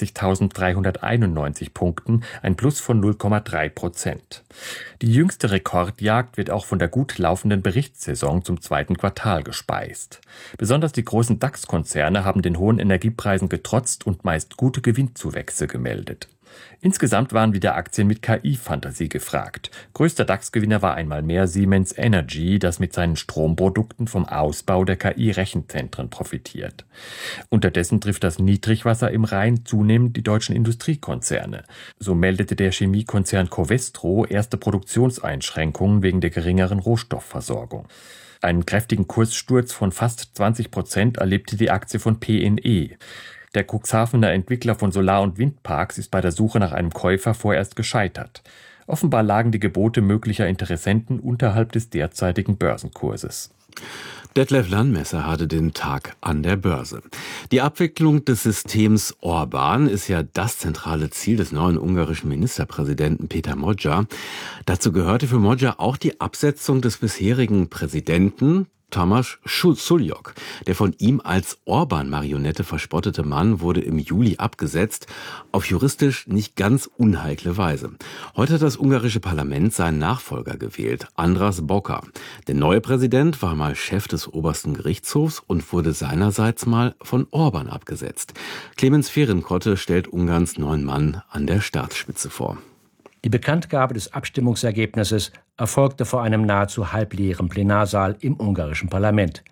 sechsundzwanzigtausenddreihunderteinundneunzig Punkten, ein Plus von null Komma drei Prozent. Die jüngste Rekordjagd wird auch von der gut laufenden Berichtssaison zum zweiten Quartal gespeist. Besonders die großen DAX-Konzerne haben den hohen Energiepreisen getrotzt und meist gute Gewinnzuwächse gemeldet. Insgesamt waren wieder Aktien mit K I-Fantasie gefragt. Größter DAX-Gewinner war einmal mehr Siemens Energy, das mit seinen Stromprodukten vom Ausbau der K I-Rechenzentren profitiert. Unterdessen trifft das Niedrigwasser im Rhein zunehmend die deutschen Industriekonzerne. So meldete der Chemiekonzern Covestro erste Produktionseinschränkungen wegen der geringeren Rohstoffversorgung. Einen kräftigen Kurssturz von fast zwanzig Prozent erlebte die Aktie von P N E. Der Cuxhavener Entwickler von Solar- und Windparks ist bei der Suche nach einem Käufer vorerst gescheitert. Offenbar lagen die Gebote möglicher Interessenten unterhalb des derzeitigen Börsenkurses. Detlef Landmesser hatte den Tag an der Börse. Die Abwicklung des Systems Orbán ist ja das zentrale Ziel des neuen ungarischen Ministerpräsidenten Péter Magyar. Dazu gehörte für Magyar auch die Absetzung des bisherigen Präsidenten Tamás Sullyok. Der von ihm als Orbán-Marionette verspottete Mann wurde im Juli abgesetzt, auf juristisch nicht ganz unheikle Weise. Heute hat das ungarische Parlament seinen Nachfolger gewählt, András Bokar. Der neue Präsident war mal Chef des obersten Gerichtshofs und wurde seinerseits mal von Orbán abgesetzt. Clemens Fehrenkotte stellt Ungarns neuen Mann an der Staatsspitze vor. Die Bekanntgabe des Abstimmungsergebnisses erfolgte vor einem nahezu halbleeren Plenarsaal im ungarischen Parlament.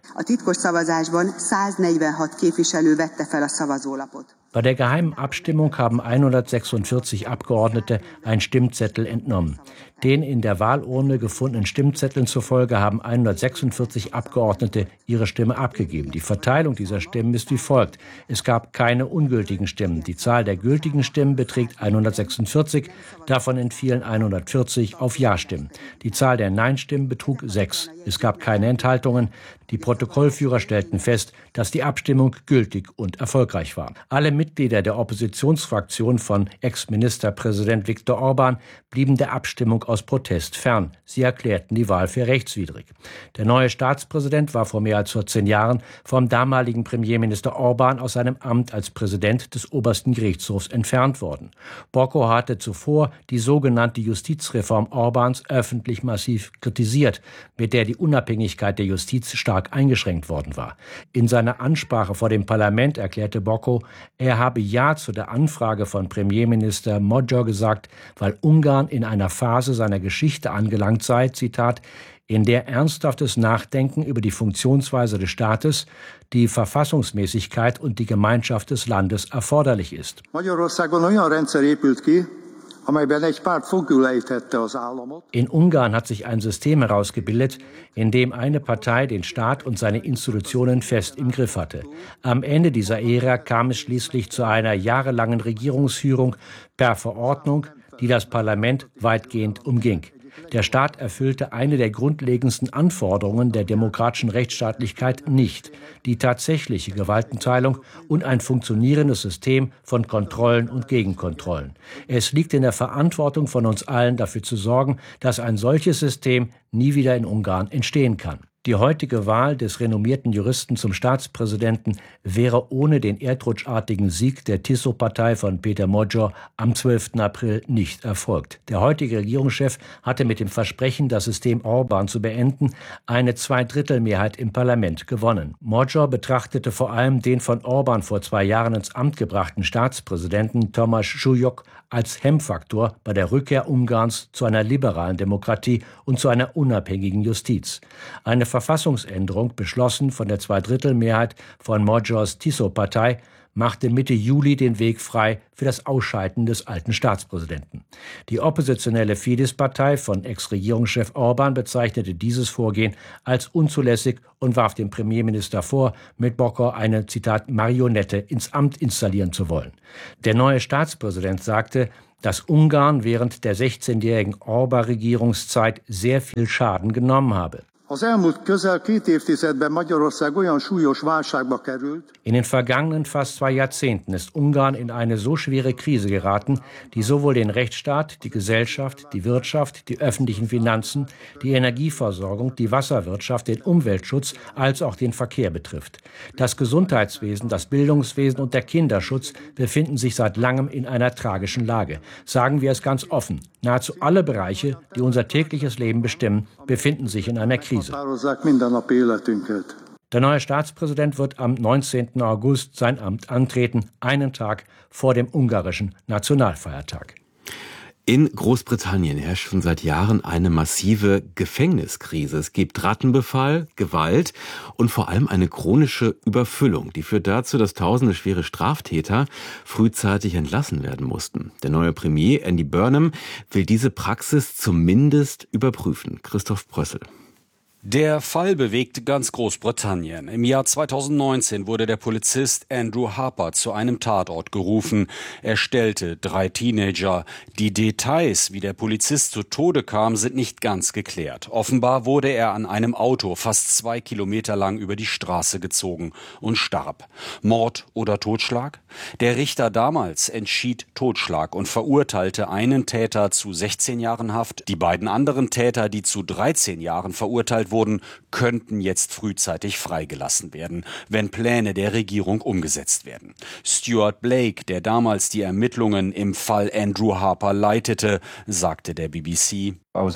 Bei der geheimen Abstimmung haben hundertsechsundvierzig Abgeordnete einen Stimmzettel entnommen. Den in der Wahlurne gefundenen Stimmzetteln zufolge haben hundertsechsundvierzig Abgeordnete ihre Stimme abgegeben. Die Verteilung dieser Stimmen ist wie folgt. Es gab keine ungültigen Stimmen. Die Zahl der gültigen Stimmen beträgt hundertsechsundvierzig, davon entfielen hundertvierzig auf Ja-Stimmen. Die Zahl der Nein-Stimmen betrug sechs. Es gab keine Enthaltungen. Die Protokollführer stellten fest, dass die Abstimmung gültig und erfolgreich war. Alle Mitglieder der Oppositionsfraktion von Ex-Ministerpräsident Viktor Orbán blieben der Abstimmung aus Protest fern. Sie erklärten die Wahl für rechtswidrig. Der neue Staatspräsident war vor mehr als vierzehn Jahren vom damaligen Premierminister Orbán aus seinem Amt als Präsident des obersten Gerichtshofs entfernt worden. Bokar hatte zuvor die sogenannte Justizreform Orbáns öffentlich massiv kritisiert, mit der die Unabhängigkeit der Justiz stark eingeschränkt worden war. In seiner Ansprache vor dem Parlament erklärte Bokar, er habe Ja zu der Anfrage von Premierminister Magyar gesagt, weil Ungarn in einer Phase seiner Geschichte angelangt sei, Zitat, in der ernsthaftes Nachdenken über die Funktionsweise des Staates, die Verfassungsmäßigkeit und die Gemeinschaft des Landes erforderlich ist. In Ungarn hat sich ein System herausgebildet, in dem eine Partei den Staat und seine Institutionen fest im Griff hatte. Am Ende dieser Ära kam es schließlich zu einer jahrelangen Regierungsführung per Verordnung, die das Parlament weitgehend umging. Der Staat erfüllte eine der grundlegendsten Anforderungen der demokratischen Rechtsstaatlichkeit nicht, die tatsächliche Gewaltenteilung und ein funktionierendes System von Kontrollen und Gegenkontrollen. Es liegt in der Verantwortung von uns allen, dafür zu sorgen, dass ein solches System nie wieder in Ungarn entstehen kann. Die heutige Wahl des renommierten Juristen zum Staatspräsidenten wäre ohne den erdrutschartigen Sieg der Tiso-Partei von Peter Modjor am zwölften April nicht erfolgt. Der heutige Regierungschef hatte mit dem Versprechen, das System Orban zu beenden, eine Zweidrittelmehrheit im Parlament gewonnen. Modjor betrachtete vor allem den von Orban vor zwei Jahren ins Amt gebrachten Staatspräsidenten Thomas Schulyok als Hemmfaktor bei der Rückkehr Ungarns zu einer liberalen Demokratie und zu einer unabhängigen Justiz. Eine Verfassungsänderung, beschlossen von der Zweidrittelmehrheit von Modjors Tiso-Partei, machte Mitte Juli den Weg frei für das Ausscheiden des alten Staatspräsidenten. Die oppositionelle Fidesz-Partei von Ex-Regierungschef Orban bezeichnete dieses Vorgehen als unzulässig und warf dem Premierminister vor, mit Bokor eine, Zitat, Marionette ins Amt installieren zu wollen. Der neue Staatspräsident sagte, dass Ungarn während der sechzehnjährigen Orban-Regierungszeit sehr viel Schaden genommen habe. In den vergangenen fast zwei Jahrzehnten ist Ungarn in eine so schwere Krise geraten, die sowohl den Rechtsstaat, die Gesellschaft, die Wirtschaft, die öffentlichen Finanzen, die Energieversorgung, die Wasserwirtschaft, den Umweltschutz als auch den Verkehr betrifft. Das Gesundheitswesen, das Bildungswesen und der Kinderschutz befinden sich seit langem in einer tragischen Lage. Sagen wir es ganz offen: Nahezu alle Bereiche, die unser tägliches Leben bestimmen, befinden sich in einer Krise. Der neue Staatspräsident wird am neunzehnten August sein Amt antreten, einen Tag vor dem ungarischen Nationalfeiertag. In Großbritannien herrscht schon seit Jahren eine massive Gefängniskrise. Es gibt Rattenbefall, Gewalt und vor allem eine chronische Überfüllung. Die führt dazu, dass tausende schwere Straftäter frühzeitig entlassen werden mussten. Der neue Premier Andy Burnham will diese Praxis zumindest überprüfen. Christoph Brössel. Der Fall bewegt ganz Großbritannien. Im Jahr zweitausendneunzehn wurde der Polizist Andrew Harper zu einem Tatort gerufen. Er stellte drei Teenager. Die Details, wie der Polizist zu Tode kam, sind nicht ganz geklärt. Offenbar wurde er an einem Auto fast zwei Kilometer lang über die Straße gezogen und starb. Mord oder Totschlag? Der Richter damals entschied Totschlag und verurteilte einen Täter zu sechzehn Jahren Haft. Die beiden anderen Täter, die zu dreizehn Jahren verurteilt wurden, könnten jetzt frühzeitig freigelassen werden, wenn Pläne der Regierung umgesetzt werden. Stuart Blake, der damals die Ermittlungen im Fall Andrew Harper leitete, sagte der B B C: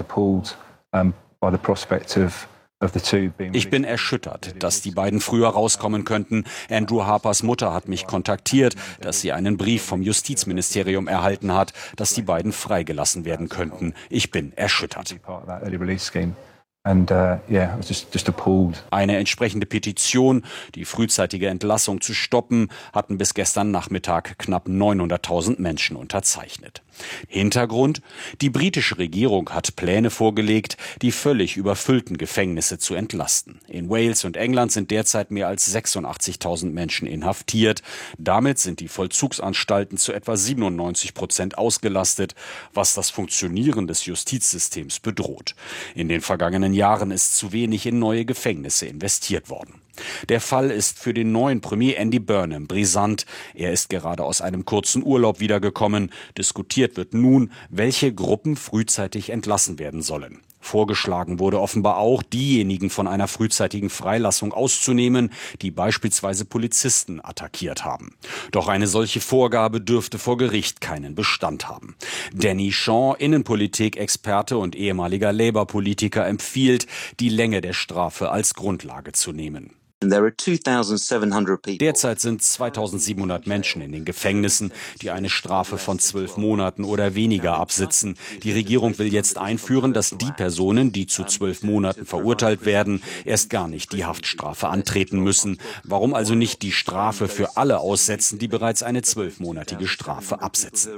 Ich bin erschüttert, dass die beiden früher rauskommen könnten. Andrew Harpers Mutter hat mich kontaktiert, dass sie einen Brief vom Justizministerium erhalten hat, dass die beiden freigelassen werden könnten. Ich bin erschüttert. And, uh, yeah, I was just, just appalled. Eine entsprechende Petition, die frühzeitige Entlassung zu stoppen, hatten bis gestern Nachmittag knapp neunhunderttausend Menschen unterzeichnet. Hintergrund: Die britische Regierung hat Pläne vorgelegt, die völlig überfüllten Gefängnisse zu entlasten. In Wales und England sind derzeit mehr als sechsundachtzigtausend Menschen inhaftiert. Damit sind die Vollzugsanstalten zu etwa siebenundneunzig Prozent ausgelastet, was das Funktionieren des Justizsystems bedroht. In den vergangenen Jahren ist zu wenig in neue Gefängnisse investiert worden. Der Fall ist für den neuen Premier Andy Burnham brisant. Er ist gerade aus einem kurzen Urlaub wiedergekommen. Diskutiert wird nun, welche Gruppen frühzeitig entlassen werden sollen. Vorgeschlagen wurde offenbar auch, diejenigen von einer frühzeitigen Freilassung auszunehmen, die beispielsweise Polizisten attackiert haben. Doch eine solche Vorgabe dürfte vor Gericht keinen Bestand haben. Danny Shaw, Innenpolitik-Experte und ehemaliger Labour-Politiker, empfiehlt, die Länge der Strafe als Grundlage zu nehmen. Derzeit sind zweitausendsiebenhundert Menschen in den Gefängnissen, die eine Strafe von zwölf Monaten oder weniger absitzen. Die Regierung will jetzt einführen, dass die Personen, die zu zwölf Monaten verurteilt werden, erst gar nicht die Haftstrafe antreten müssen. Warum also nicht die Strafe für alle aussetzen, die bereits eine zwölfmonatige Strafe absitzen?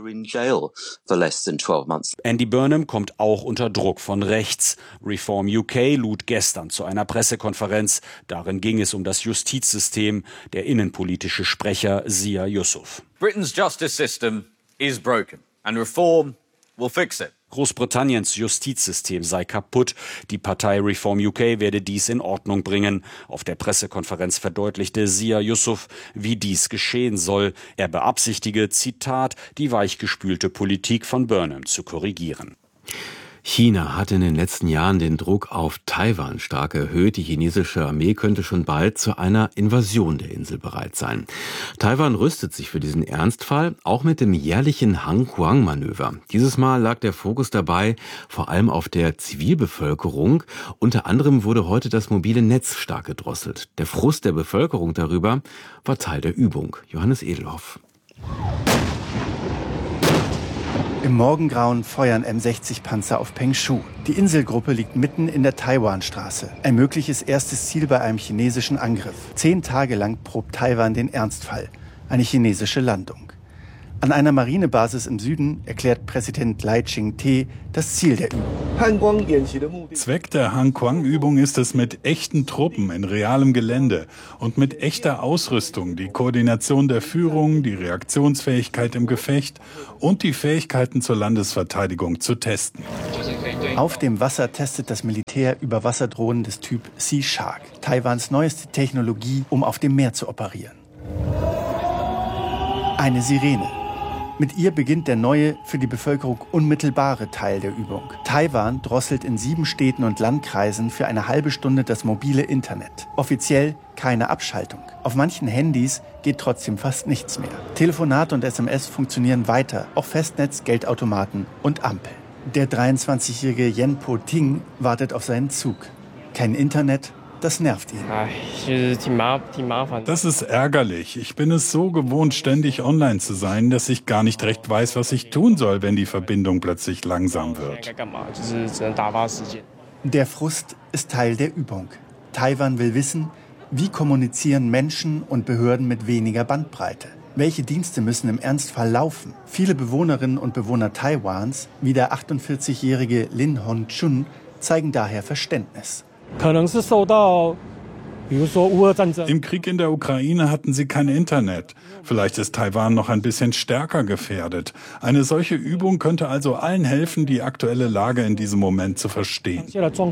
Andy Burnham kommt auch unter Druck von rechts. Reform U K lud gestern zu einer Pressekonferenz. Darin ging es um das Justizsystem, der innenpolitische Sprecher Zia Yusuf. Britain's justice system is broken and reform will fix it. Großbritanniens Justizsystem sei kaputt. Die Partei Reform U K werde dies in Ordnung bringen. Auf der Pressekonferenz verdeutlichte Zia Yusuf, wie dies geschehen soll. Er beabsichtige, Zitat, die weichgespülte Politik von Burnham zu korrigieren. China hat in den letzten Jahren den Druck auf Taiwan stark erhöht. Die chinesische Armee könnte schon bald zu einer Invasion der Insel bereit sein. Taiwan rüstet sich für diesen Ernstfall, auch mit dem jährlichen Hankuang-Manöver. Dieses Mal lag der Fokus dabei vor allem auf der Zivilbevölkerung. Unter anderem wurde heute das mobile Netz stark gedrosselt. Der Frust der Bevölkerung darüber war Teil der Übung. Johannes Edelhoff. Im Morgengrauen feuern M sechzig Panzer auf Pengshu. Die Inselgruppe liegt mitten in der Taiwanstraße. Ein mögliches erstes Ziel bei einem chinesischen Angriff. Zehn Tage lang probt Taiwan den Ernstfall. Eine chinesische Landung. An einer Marinebasis im Süden erklärt Präsident Lai Ching-te das Ziel der Übung. Zweck der Hankuang-Übung ist es, mit echten Truppen in realem Gelände und mit echter Ausrüstung die Koordination der Führung, die Reaktionsfähigkeit im Gefecht und die Fähigkeiten zur Landesverteidigung zu testen. Auf dem Wasser testet das Militär Überwasserdrohnen des Typ Sea Shark, Taiwans neueste Technologie, um auf dem Meer zu operieren. Eine Sirene. Mit ihr beginnt der neue, für die Bevölkerung unmittelbare Teil der Übung. Taiwan drosselt in sieben Städten und Landkreisen für eine halbe Stunde das mobile Internet. Offiziell keine Abschaltung. Auf manchen Handys geht trotzdem fast nichts mehr. Telefonate und S M S funktionieren weiter, auch Festnetz, Geldautomaten und Ampel. Der dreiundzwanzigjährige Yen Po-ting wartet auf seinen Zug. Kein Internet, das nervt ihn. Das ist ärgerlich. Ich bin es so gewohnt, ständig online zu sein, dass ich gar nicht recht weiß, was ich tun soll, wenn die Verbindung plötzlich langsam wird. Der Frust ist Teil der Übung. Taiwan will wissen, wie kommunizieren Menschen und Behörden mit weniger Bandbreite. Welche Dienste müssen im Ernstfall laufen? Viele Bewohnerinnen und Bewohner Taiwans, wie der achtundvierzigjährige Lin Hon-chun, zeigen daher Verständnis. Im Krieg in der Ukraine hatten sie kein Internet. Vielleicht ist Taiwan noch ein bisschen stärker gefährdet. Eine solche Übung könnte also allen helfen, die aktuelle Lage in diesem Moment zu verstehen.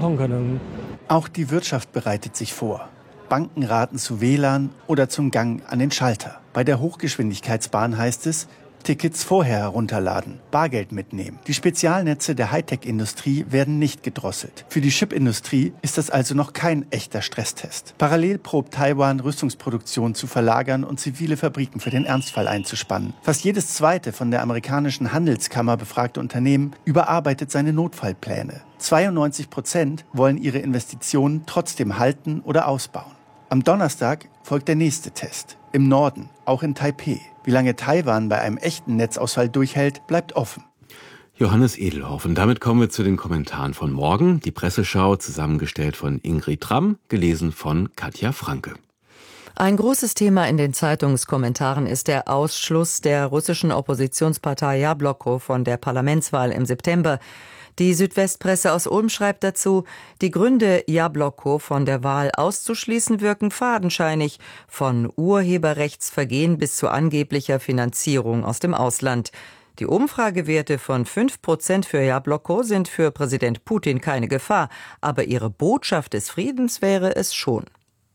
Auch die Wirtschaft bereitet sich vor. Banken raten zu W L A N oder zum Gang an den Schalter. Bei der Hochgeschwindigkeitsbahn heißt es, Tickets vorher herunterladen, Bargeld mitnehmen. Die Spezialnetze der Hightech-Industrie werden nicht gedrosselt. Für die Chipindustrie ist das also noch kein echter Stresstest. Parallel probt Taiwan, Rüstungsproduktion zu verlagern und zivile Fabriken für den Ernstfall einzuspannen. Fast jedes zweite von der amerikanischen Handelskammer befragte Unternehmen überarbeitet seine Notfallpläne. zweiundneunzig Prozent wollen ihre Investitionen trotzdem halten oder ausbauen. Am Donnerstag folgt der nächste Test. Im Norden, auch in Taipeh. Wie lange Taiwan bei einem echten Netzausfall durchhält, bleibt offen. Johannes Edelhoff. Und damit kommen wir zu den Kommentaren von morgen. Die Presseschau, zusammengestellt von Ingrid Tramm, gelesen von Katja Franke. Ein großes Thema in den Zeitungskommentaren ist der Ausschluss der russischen Oppositionspartei Jabloko von der Parlamentswahl im September. Die Südwestpresse aus Ulm schreibt dazu, die Gründe, Jabloko von der Wahl auszuschließen, wirken fadenscheinig, von Urheberrechtsvergehen bis zu angeblicher Finanzierung aus dem Ausland. Die Umfragewerte von fünf Prozent für Jabloko sind für Präsident Putin keine Gefahr, aber ihre Botschaft des Friedens wäre es schon.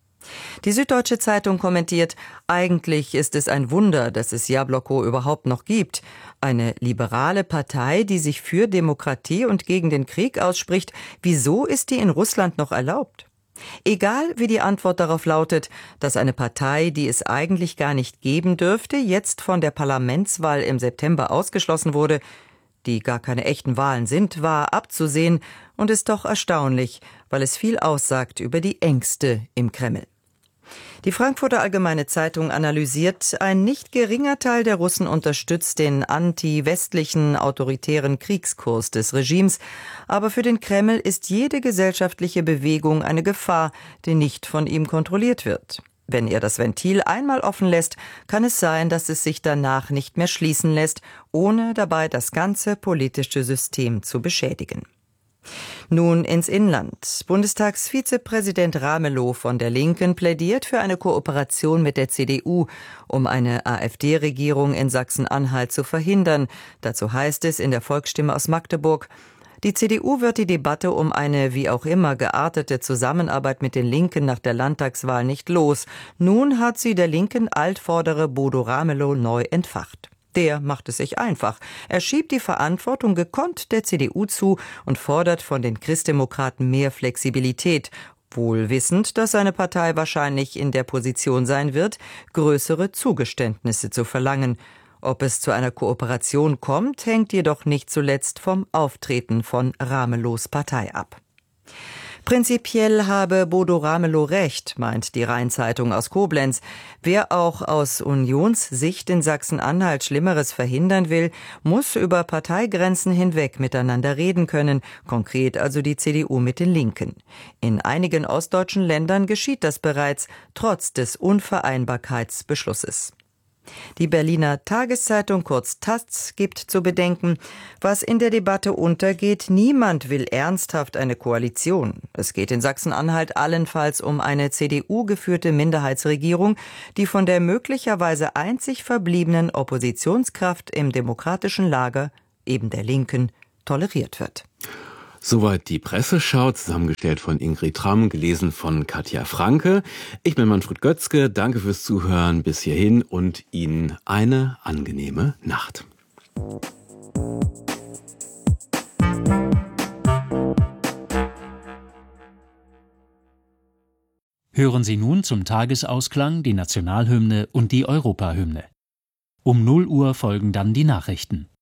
Die Süddeutsche Zeitung kommentiert, eigentlich ist es ein Wunder, dass es Jabloko überhaupt noch gibt. Eine liberale Partei, die sich für Demokratie und gegen den Krieg ausspricht. Wieso ist die in Russland noch erlaubt? Egal, wie die Antwort darauf lautet, dass eine Partei, die es eigentlich gar nicht geben dürfte, jetzt von der Parlamentswahl im September ausgeschlossen wurde, die gar keine echten Wahlen sind, war abzusehen und ist doch erstaunlich, weil es viel aussagt über die Ängste im Kreml. Die Frankfurter Allgemeine Zeitung analysiert, ein nicht geringer Teil der Russen unterstützt den anti-westlichen, autoritären Kriegskurs des Regimes. Aber für den Kreml ist jede gesellschaftliche Bewegung eine Gefahr, die nicht von ihm kontrolliert wird. Wenn er das Ventil einmal offen lässt, kann es sein, dass es sich danach nicht mehr schließen lässt, ohne dabei das ganze politische System zu beschädigen. Nun ins Inland. Bundestagsvizepräsident Ramelow von der Linken plädiert für eine Kooperation mit der C D U, um eine AfD-Regierung in Sachsen-Anhalt zu verhindern. Dazu heißt es in der Volksstimme aus Magdeburg, die C D U wird die Debatte um eine wie auch immer geartete Zusammenarbeit mit den Linken nach der Landtagswahl nicht los. Nun hat sie der linken Altvordere Bodo Ramelow neu entfacht. Der macht es sich einfach. Er schiebt die Verantwortung gekonnt der C D U zu und fordert von den Christdemokraten mehr Flexibilität, wohl wissend, dass seine Partei wahrscheinlich in der Position sein wird, größere Zugeständnisse zu verlangen. Ob es zu einer Kooperation kommt, hängt jedoch nicht zuletzt vom Auftreten von Ramelows Partei ab. Prinzipiell habe Bodo Ramelow recht, meint die Rhein-Zeitung aus Koblenz. Wer auch aus Unionssicht in Sachsen-Anhalt Schlimmeres verhindern will, muss über Parteigrenzen hinweg miteinander reden können, konkret also die C D U mit den Linken. In einigen ostdeutschen Ländern geschieht das bereits, trotz des Unvereinbarkeitsbeschlusses. Die Berliner Tageszeitung, kurz Taz, gibt zu bedenken, was in der Debatte untergeht, niemand will ernsthaft eine Koalition. Es geht in Sachsen-Anhalt allenfalls um eine C D U-geführte Minderheitsregierung, die von der möglicherweise einzig verbliebenen Oppositionskraft im demokratischen Lager, eben der Linken, toleriert wird. Soweit die Presseschau, zusammengestellt von Ingrid Ramm, gelesen von Katja Franke. Ich bin Manfred Götzke, danke fürs Zuhören bis hierhin und Ihnen eine angenehme Nacht. Hören Sie nun zum Tagesausklang die Nationalhymne und die Europahymne. Um null Uhr folgen dann die Nachrichten.